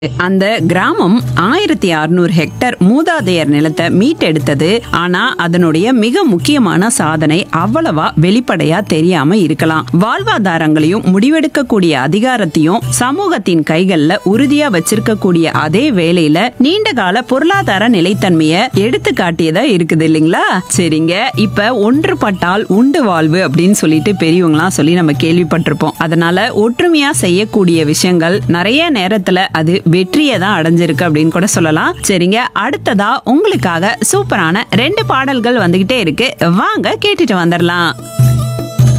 அந்த கிராமம் 1600 ஹெக்டேர் மூதாதையர் நிலத்தை மீட்டெடுத்தது. ஆனா அதனுடைய மிக முக்கியமான சாதனை அவ்வளவா வெளிப்படையா தெரியாம இருக்கலாம். வாழ்வாதாரங்களையும் முடிவெடுக்கக்கூடிய அதிகாரத்தையும் சமூகத்தின் கைகள்ல உறுதியா வச்சிருக்கக்கூடிய அதே வேளையில நீண்ட கால பொருளாதார நிலைத்தன்மையை எடுத்து காட்டியதா இருக்குது இல்லைங்களா? சரிங்க, இப்ப ஒன்றுபட்டால் உண்டு வாழ்வு அப்படின்னு சொல்லிட்டு பெரியவங்களாம் சொல்லி நம்ம கேள்விப்பட்டிருப்போம். அதனால ஒற்றுமையா செய்யக்கூடிய விஷயங்கள் நிறைய நேரத்துல அது வெற்றியை தான் அடைஞ்சிருக்கு அப்படின்னு கூட சொல்லலாம். சரிங்க, அடுத்ததா உங்களுக்காக சூப்பரான 2 பாடல்கள் வந்துகிட்டே இருக்கு. வாங்க கேட்டுட்டு வந்துடலாம்.